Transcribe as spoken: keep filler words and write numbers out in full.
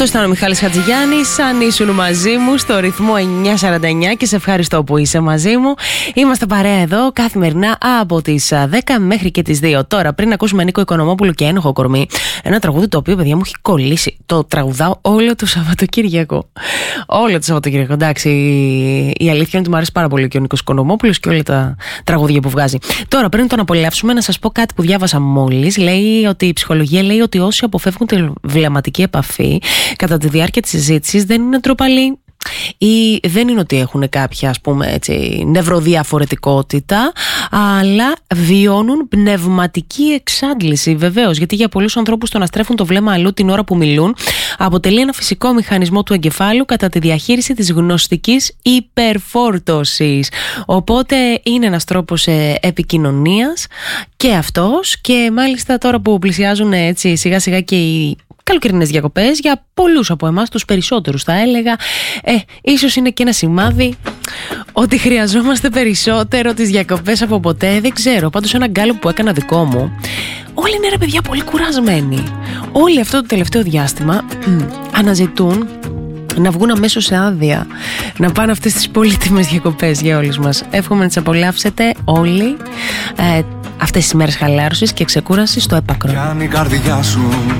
Αυτό ήταν ο Μιχάλης Χατζηγιάννης. Αν ήσουν μαζί μου στο ρυθμό εννιά σαράντα εννιά και σε ευχαριστώ που είσαι μαζί μου. Είμαστε παρέα εδώ καθημερινά από τις δέκα μέχρι και τις δύο. Τώρα, πριν ακούσουμε Νίκο Οικονομόπουλο και Ένοχο Κορμί, ένα τραγούδι το οποίο, παιδιά, μου έχει κολλήσει. Το τραγουδάω όλο το Σαββατοκύριακο. Όλο το Σαββατοκύριακο. Εντάξει, η αλήθεια είναι ότι μου αρέσει πάρα πολύ και ο Νίκος Οικονομόπουλος και όλα τα τραγούδια που βγάζει. Τώρα, πριν τον απολαύσουμε, να σας πω κάτι που διάβασα μόλις. Λέει ότι η ψυχολογία λέει ότι όσοι αποφεύγουν τη βλεμματική επαφή κατά τη διάρκεια της συζήτησης δεν είναι ντροπαλοί ή δεν είναι ότι έχουν κάποια, ας πούμε, έτσι, νευροδιαφορετικότητα, αλλά βιώνουν πνευματική εξάντληση. Βεβαίως, γιατί για πολλούς ανθρώπους το να στρέφουν το βλέμμα αλλού την ώρα που μιλούν αποτελεί ένα φυσικό μηχανισμό του εγκεφάλου κατά τη διαχείριση της γνωστικής υπερφόρτωσης. Οπότε είναι ένας τρόπος ε, επικοινωνίας και αυτός, και μάλιστα τώρα που πλησιάζουν έτσι σιγά σιγά και οι καλοκαιρινές διακοπές, για πολλούς από εμάς, τους περισσότερους θα έλεγα, ε, ίσως είναι και ένα σημάδι ότι χρειαζόμαστε περισσότερο τις διακοπές από ποτέ. Δεν ξέρω, πάντως ένα γκάλωπ που έκανα δικό μου, όλοι είναι, ρε παιδιά, πολύ κουρασμένοι. Όλοι αυτό το τελευταίο διάστημα αναζητούν να βγουν αμέσως σε άδεια, να πάνε αυτές τις πολύτιμες διακοπές για όλους μας. Εύχομαι να τις απολαύσετε όλοι ε, αυτές τις μέρες χαλάρωσης και ξεκούρασης στο έπακρο. Κι αν η καρδιά σου